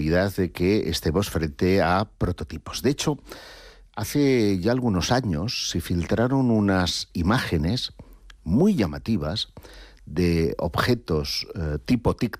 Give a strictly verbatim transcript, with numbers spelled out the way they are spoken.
posibilidad de que estemos frente a prototipos. De hecho, hace ya algunos años se filtraron unas imágenes muy llamativas de objetos eh, tipo tic